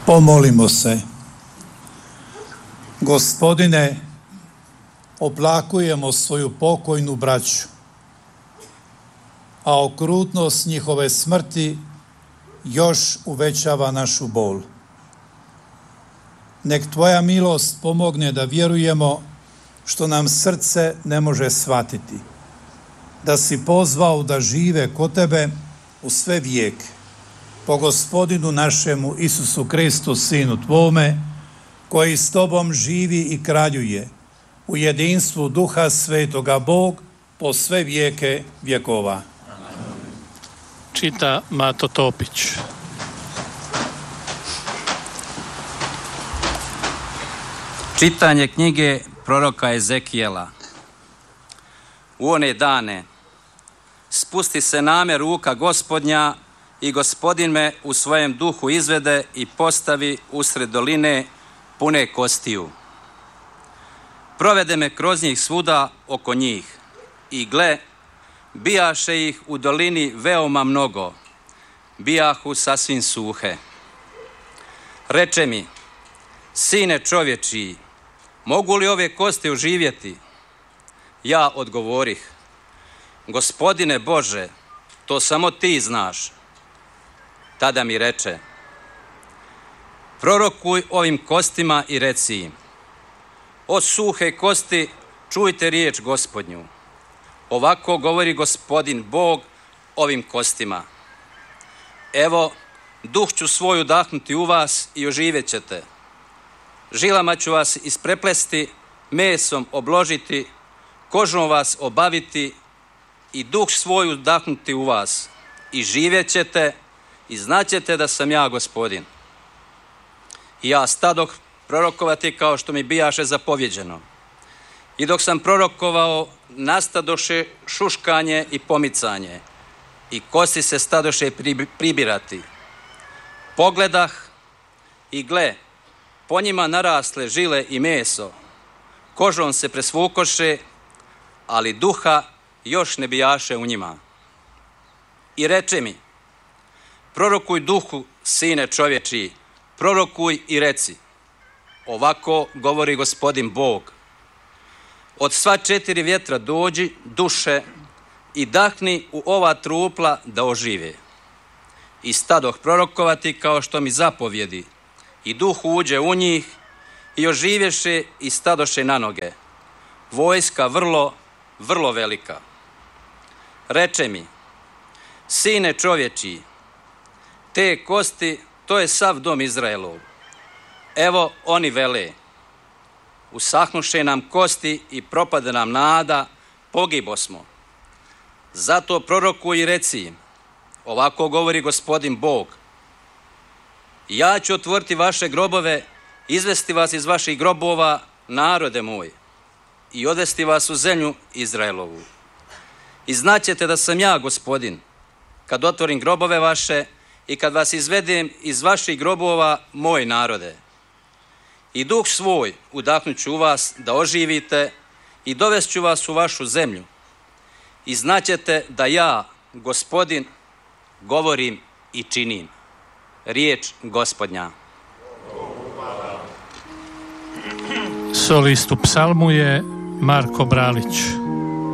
Pomolimo se. Gospodine, oplakujemo svoju pokojnu braću, a okrutnost njihove smrti još uvećava našu bol. Nek Tvoja milost pomogne da vjerujemo što nam srce ne može shvatiti, da si pozvao da žive kod Tebe u sve vijeke, po Gospodinu našemu Isusu Kristu, Sinu Tvome, koji s Tobom živi i kraljuje u jedinstvu Duha Svetoga, Bog po sve vijeke vjekova. Čita Mato Topić. Čitanje knjige proroka Ezekijela. U one dane spusti se name ruka Gospodnja i Gospodin me u svojem duhu izvede i postavi usred doline pune kostiju. Provede me kroz njih svuda oko njih i gle, bijaše ih u dolini veoma mnogo, bijahu sasvim suhe. Reče mi, sine čovječiji, mogu li ove kosti oživjeti? Ja odgovorih, Gospodine Bože, to samo Ti znaš. Tada mi reče, prorokuj ovim kostima i reci im, o suhe kosti, čujte riječ Gospodnju. Ovako govori Gospodin Bog ovim kostima. Evo, duh ću svoj udahnuti u vas i oživjet ćete. Žilama ću vas ispreplesti, mesom obložiti, kožom vas obaviti i duh svoj udahnuti u vas i živjet ćete i znaćete da sam ja Gospodin. I ja stadoh prorokovati kao što mi bijaše zapovjeđeno. I dok sam prorokovao, nastadoše šuškanje i pomicanje i kosti se stadoše pribirati. Pogledah i gle, po njima narasle žile i meso, kožom se presvukoše, ali duha još ne bijaše u njima. I reče mi, prorokuj duhu, sine čovječiji, prorokuj i reci, ovako govori Gospodin Bog. Od sva 4 vjetra dođi, duše, i dahni u ova trupla da ožive. I stadoh prorokovati kao što mi zapovjedi, i duh uđe u njih, i oživješe i stadoše na noge. Vojska vrlo, vrlo velika. Reče mi, sine čovječiji, te kosti, to je sav dom Izraelov. Evo oni vele, usahnuše nam kosti i propade nam nada, pogibo smo. Zato prorokuj i reci im, ovako govori Gospodin Bog. Ja ću otvoriti vaše grobove, izvesti vas iz vaših grobova, narode moj, i odvesti vas u zemlju Izraelovu. I znaćete da sam ja Gospodin, kad otvorim grobove vaše i kad vas izvedem iz vaših grobova, moj narode. I duh svoj udahnut ću u vas da oživite i dovest ću vas u vašu zemlju. I znaćete da ja, Gospodin, govorim i činim. Riječ Gospodnja. Solist u psalmu je Marko Bralić.